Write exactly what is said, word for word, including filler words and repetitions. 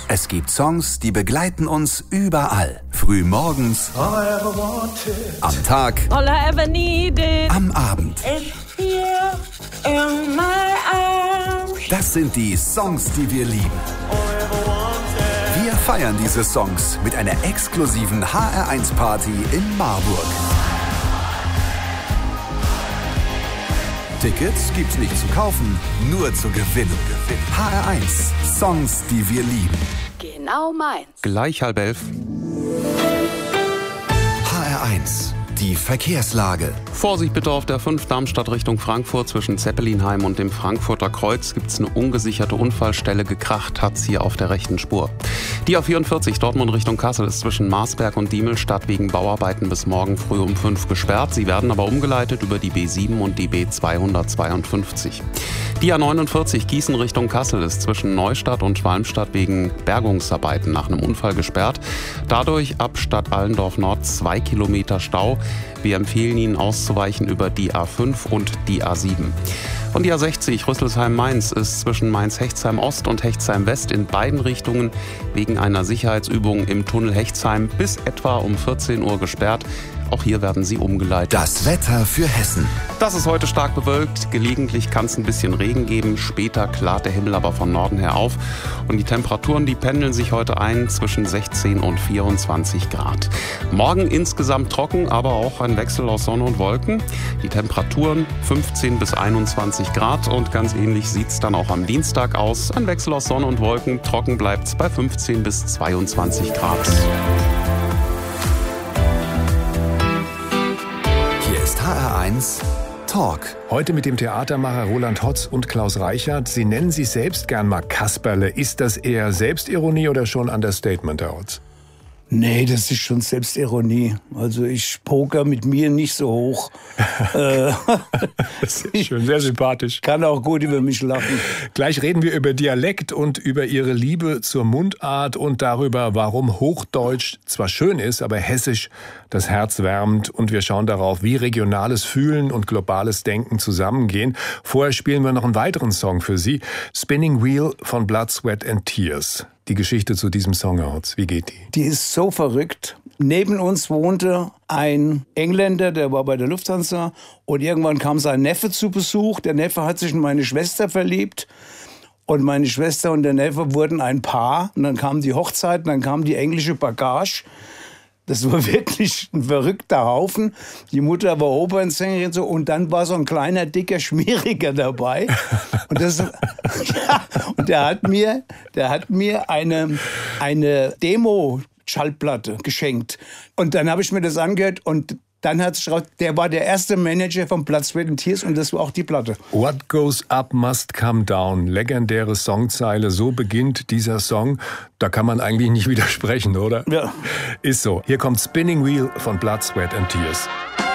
Es gibt Songs, die begleiten uns überall. Früh morgens, am Tag, All I ever needed. am Abend. It's here in my arms. Das sind die Songs, die wir lieben. Wir feiern diese Songs mit einer exklusiven H R eins Party in Marburg. Tickets gibt's nicht zu kaufen, nur zu gewinnen. H R eins, Songs, die wir lieben. Genau meins. Gleich halb elf. H R eins, die Verkehrslage. Vorsicht bitte auf der fünf Darmstadt Richtung Frankfurt. Zwischen Zeppelinheim und dem Frankfurter Kreuz gibt es eine ungesicherte Unfallstelle. Gekracht hat's hier auf der rechten Spur. Die A vierundvierzig Dortmund Richtung Kassel ist zwischen Marsberg und Diemelstadt wegen Bauarbeiten bis morgen früh um fünf gesperrt. Sie werden aber umgeleitet über die B sieben und die B zweihundertzweiundfünfzig. Die A neunundvierzig Gießen Richtung Kassel ist zwischen Neustadt und Schwalmstadt wegen Bergungsarbeiten nach einem Unfall gesperrt. Dadurch ab Stadt Allendorf Nord zwei Kilometer Stau. Wir empfehlen Ihnen auszuweichen über die A fünf und die A sieben. Und die A sechzig Rüsselsheim-Mainz ist zwischen Mainz-Hechtsheim Ost und Hechtsheim West in beiden Richtungen wegen einer Sicherheitsübung im Tunnel Hechtsheim bis etwa um vierzehn Uhr gesperrt. Auch hier werden sie umgeleitet. Das Wetter für Hessen. Das ist heute stark bewölkt. Gelegentlich kann es ein bisschen Regen geben. Später klart der Himmel aber von Norden her auf. Und die Temperaturen, die pendeln sich heute ein zwischen sechzehn und vierundzwanzig Grad. Morgen insgesamt trocken, aber auch ein Wechsel aus Sonne und Wolken. Die Temperaturen fünfzehn bis einundzwanzig Grad. Und ganz ähnlich sieht es dann auch am Dienstag aus. Ein Wechsel aus Sonne und Wolken. Trocken bleibt es bei fünfzehn bis zweiundzwanzig Grad. H R eins Talk. Heute mit dem Theatermacher Roland Hotz und Klaus Reichert. Sie nennen sich selbst gern mal Kasperle. Ist das eher Selbstironie oder schon Understatement, Herr Hotz? Nee, das ist schon Selbstironie. Also ich poker mit mir nicht so hoch. äh, das ist schön, sehr sympathisch. Kann auch gut über mich lachen. Gleich reden wir über Dialekt und über Ihre Liebe zur Mundart und darüber, warum Hochdeutsch zwar schön ist, aber Hessisch das Herz wärmt. Und wir schauen darauf, wie regionales Fühlen und globales Denken zusammengehen. Vorher spielen wir noch einen weiteren Song für Sie. Spinning Wheel von Blood, Sweat and Tears. Die Geschichte zu diesem Song, Herr Hotz, wie geht die? Die ist so verrückt. Neben uns wohnte ein Engländer, der war bei der Lufthansa. Und irgendwann kam sein Neffe zu Besuch. Der Neffe hat sich in meine Schwester verliebt. Und meine Schwester und der Neffe wurden ein Paar. Und dann kam die Hochzeit, und dann kam die englische Bagage. Das war wirklich ein verrückter Haufen. Die Mutter war Opernsängerin und so. Und dann war so ein kleiner, dicker Schmieriger dabei. Und, das, ja, und der hat mir, der hat mir eine, eine Demo-Schallplatte geschenkt. Und dann habe ich mir das angehört und dann hat sich raus, der war der erste Manager von Blood, Sweat and Tears und das war auch die Platte. What goes up must come down. Legendäre Songzeile. So beginnt dieser Song. Da kann man eigentlich nicht widersprechen, oder? Ja. Ist so. Hier kommt Spinning Wheel von Blood, Sweat and Tears.